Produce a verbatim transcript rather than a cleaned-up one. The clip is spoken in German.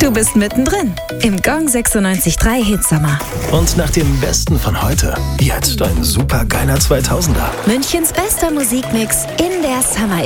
Du bist mittendrin im Gong sechsundneunzig Komma drei Hitsommer. Und nach dem Besten von heute, jetzt ein supergeiler zweitausender. Münchens bester Musikmix in der Summer